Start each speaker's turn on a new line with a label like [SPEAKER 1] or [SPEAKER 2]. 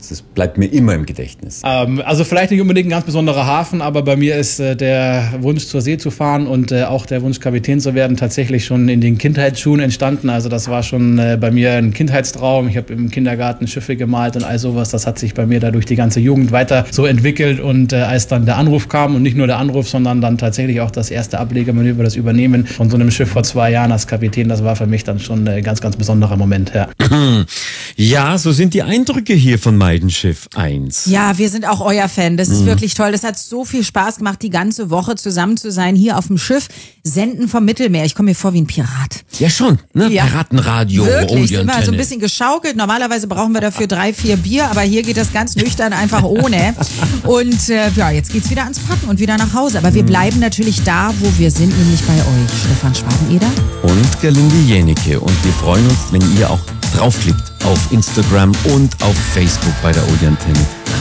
[SPEAKER 1] das bleibt mir immer im Gedächtnis.
[SPEAKER 2] Also vielleicht nicht unbedingt ein ganz besonderer Hafen, aber bei mir ist der Wunsch zur See zu fahren und auch der Wunsch Kapitän zu werden tatsächlich schon in den Kindheitsschuhen entstanden. Also das war schon bei mir ein Kindheitstraum. Ich habe im Kindergarten Schiffe gemalt und all sowas. Das hat sich bei mir da durch die ganze Jugend weiter so entwickelt und als dann der Anruf kam und nicht nur der Anruf, sondern dann tatsächlich auch das erste Ablegemanöver, das Übernehmen von so einem Schiff vor 2 Jahren als Kapitän, das war für mich dann schon ein ganz, ganz besonderer Moment. Ja.
[SPEAKER 3] Ja, so sind die Eindrücke hier von Meidenschiff 1.
[SPEAKER 4] Ja, wir sind auch euer Fan. Das ist wirklich toll. Das hat so viel Spaß gemacht, die ganze Woche zusammen zu sein, hier auf dem Schiff, senden vom Mittelmeer. Ich komme mir vor wie ein Pirat.
[SPEAKER 3] Ja schon, ne?
[SPEAKER 4] Ja.
[SPEAKER 3] Piratenradio,
[SPEAKER 4] Wirklich, immer so ein
[SPEAKER 3] Antenne.
[SPEAKER 4] bisschen geschaukelt. Normalerweise brauchen wir dafür 3, 4 Bier, aber hier geht das ganz nüchtern einfach ohne. Und jetzt geht's wieder ans Packen und wieder nach Hause. Aber wir bleiben natürlich da, wo wir sind, nämlich bei euch. Stefan Schwabeneder.
[SPEAKER 3] Und Gerlinde Jenicke. Und wir freuen uns, wenn ihr auch draufklickt auf Instagram und auf Facebook bei der Audio Antenne.